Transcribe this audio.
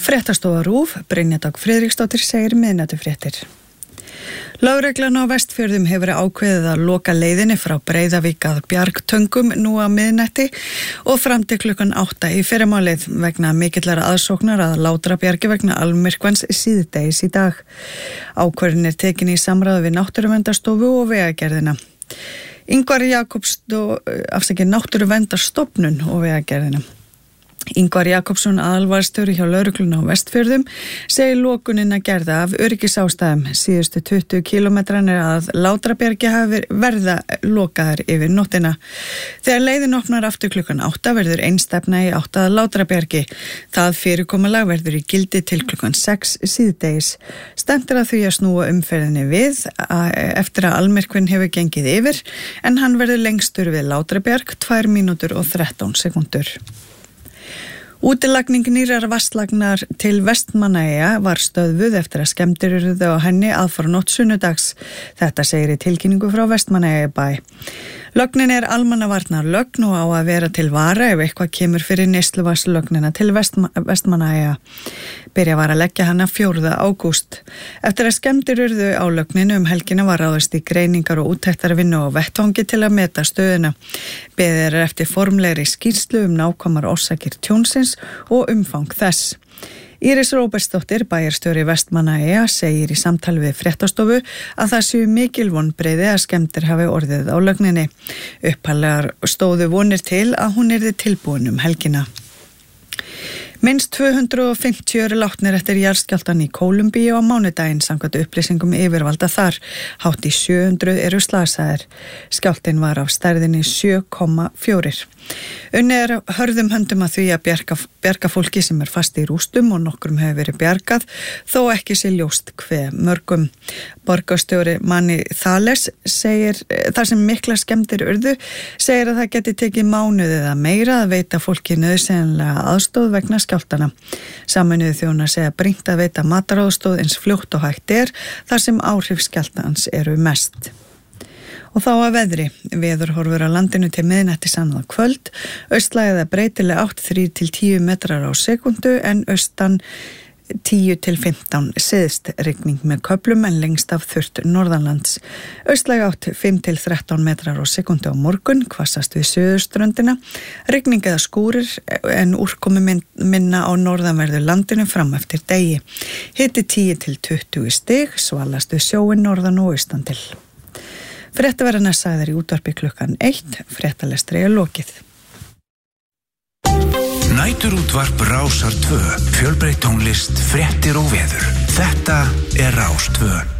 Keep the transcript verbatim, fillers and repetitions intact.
Fréttastofa RÚV, Brynja Dögg Friðriksdóttir segir miðnætufréttir. Lögreglan á Vestfjörðum hefur ákveðið að loka leiðinni frá Breiðavík að Bjargtöngum nú á miðnætti og fram til klukkan átta í fyrramálið vegna mikillar aðsóknar að Látrabjargi vegna almyrkvans síðdegis í dag. Ákvörðin er tekin í samráði við Náttúruverndarstofu og Vegagerðina. Ingvar Jakobsson, afsakið Náttúruverndarstofnun og Vegagerðina. Ingvar Jakobsson, aðalvarðstjóri hjá lögreglunni á Vestfjörðum, segir lokunina gerða af öryggisástæðum. Síðustu tuttugu kílómetranir að Látrabjargi hafi verða lokaðar yfir nóttina. Þegar leiðin opnar aftur klukkan átta verður einstefna í átta að Látrabjargi. Það fyrirkomulag verður í gildi til klukkan sex síðdegis. Stefnt er að því að snúa umferðinni við eftir að almyrkvinn hefur gengið yfir, en hann verður lengstur við Látrabjarg, tvær mínútur og þrettán sekúndur. Útilagning nýrar vatnslagnar til Vestmannaeyja var stöðvuð eftir að skemmdir urðu á henni aðfaranótt sunnudags. Þetta segir í tilkynningu frá Vestmannaeyjabæ. Lögnin er almannavarnarlögn og á að vera til vara ef eitthvað kemur fyrir neysluvatnslögnina til Vestma- Vestmannaeyja. Byrja var að leggja hana fjórða ágúst. Eftir að skemmdir urðu á lögninu um helgina var ráðist í greiningar og úttektarvinnu og vettvangi til að meta stöðuna. Beðið er eftir formlegri skýrslu um nákvæmar orsakir tjónsins og umfang þess. Íris Róbertsdóttir, bæjarstjóri Vestmannaeyja, segir í samtali við Fréttastofu að það séu mikil vonbrigði að skemmdir hafi orðið á lögninni. Upphaflega stóðu vonir til að hún yrði tilbúin um helgina. Minnst tvö hundruð og fimmtíu eru látnir eftir jarðskjálftann í Kólumbíu á mánudaginn samkvæmt upplýsingum yfirvalda þar. Hátt í sjö hundruð eru slasaðir. Skjálftinn var af stærðinni sjö komma fjögur. Unnið er hörðum höndum að því að bjarga, bjarga fólki sem er fast í rústum og nokkrum hefur verið bjargað, þó ekki sé ljóst hve mörgum. Borgarstjóri Manni Thales segir, þar sem mikla skemmdir urðu, segir að það geti tekið mánuðið að meira að veita fólki nauðsynlega aðstóð vegna skjálftana. Sameinuðu þjóðirnar segja brýnt að veita mataráðstóð eins fljótt og hægt er, þar sem áhrif skjálftans eru mest. Og þá að veðri. Veðurhorfur á landinu til miðnættis annað kvöld. Austlægið er breytileg átt þrír til tíu metrar á sekundu en austan tíu til fimmtán syðst, rigning með köflum en lengst af þurrt norðanlands. Austlæg átt fimm til þrettán metrar á sekundu á morgun, hvassast við suðurströndina. Rigning eða skúrir en úrkomi minna á norðanverðu landinu fram eftir degi. Hiti tíu til tuttugu stig, svalast við sjóin norðan og austan til. Fréttaverðarnar sagðar í útvarpi klukkan eitt, fréttalestri er lokið. Næturútvarp Rásar tvö, fjölbreytt tónlist, fréttir og veður. Þetta er Rás tvö.